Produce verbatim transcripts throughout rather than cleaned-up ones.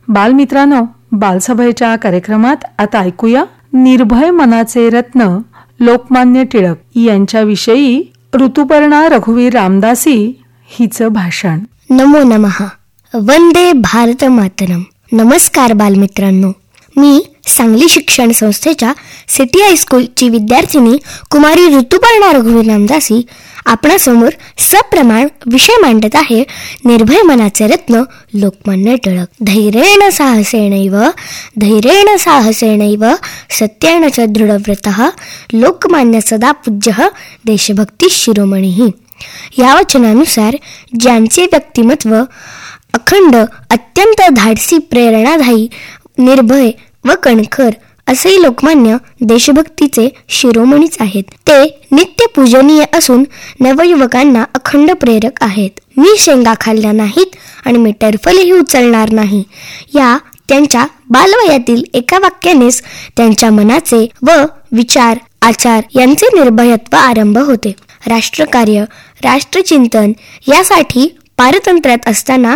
बालमित्रांनो, बालसभेच्या कार्यक्रमात आता ऐकूया निर्भय मनाचे रत्न लोकमान्य टिळक यांच्याविषयी ऋतुपर्णा रघुवीर रामदासी हिचं भाषण. नमो नमः. वंदे भारत मातरम. नमस्कार बालमित्रांनो, मी सांगली शिक्षण संस्थेच्या सिटी हायस्कूलची विद्यार्थिनी कुमारी ऋतुपर्णा रघुवीर रामदासी आपणासमोर सप्रमाण विषय मांडत आहे. निर्भय मनाचे रत्न लोकमान्य टिळक. धैर्येण साहसेनैव धैर्येण साहसेनैव सत्येन च दृढव्रतः लोकमान्य सदा पूज्यः देशभक्ती शिरोमणीः. या वचनानुसार ज्यांचे व्यक्तिमत्व अखंड, अत्यंत धाडसी, प्रेरणादायी, निर्भय व कणखर असे लोकमान्य देशभक्तीचे शिरोमणीच आहेत. ते नित्य पूजनीय असून नवयुवकांना अखंड प्रेरक आहेत. मी शेंगा खाल्ल्या नाहीत आणि मी टरफलेही उचलणार नाही, या त्यांच्या बालवयातील एका वाक्यानेच त्यांच्या मनाचे व विचार, आचार यांचे निर्भयत्व आरंभ होते. राष्ट्रकार्य, राष्ट्रचिंतन यासाठी पारतंत्र्यात असताना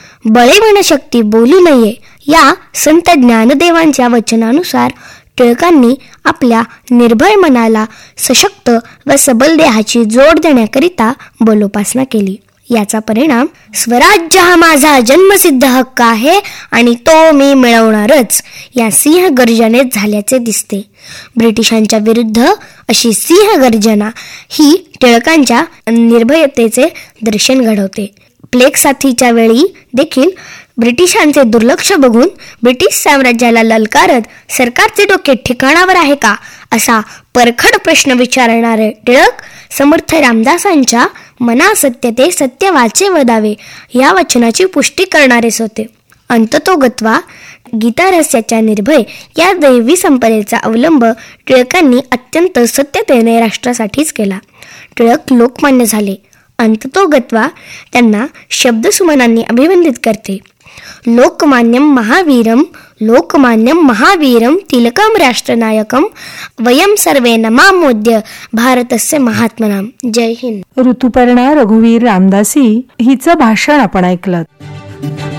बळे शक्ती बोलू नये या संत ज्ञानदेवांच्या वचनानुसार टिळकांनी आपल्या निर्भय मनाला सशक्त व सबल देहाची जोड देण्याकरिता बलोपासना केली. याचा परिणाम स्वराज्य हा माझा जन्मसिद्ध हक्क आहे आणि तो मी मिळवणारच या सिंह गर्जनेत झाल्याचे दिसते. ब्रिटिशांच्या विरुद्ध अशी सिंह गर्जना ही टिळकांच्या निर्भयतेचे दर्शन घडवते. प्लेग साथीच्या वेळी देखील ब्रिटिशांचे दुर्लक्ष बघून ब्रिटिश साम्राज्याला ललकारत सरकारचे डोके ठिकाणावर आहे का असा परखड प्रश्न विचारणारे टिळक समर्थ रामदासांच्या मना सत्य ते सत्य वाचे वदावे या वचनाची पुष्टी करणारेच होते. अंततोगत्वा गीतारहस्याच्या निर्भय या दैवी संपदेचा अवलंब टिळकांनी अत्यंत सत्यतेने राष्ट्रासाठीच केला. टिळक लोकमान्य झाले. अंततोगत्वा त्यांना शब्दसुमनांनी अभिवंदित करते. लोकमान्यम महावीरम लोकमान्यम महावीरम तिलकम राष्ट्रनायकम वयम सर्वे नमामोद्य भारतस्य महात्मनाम. जय हिंद. ऋतुपर्णा रघुवीर रामदासी हिचं भाषण आपण ऐकलं.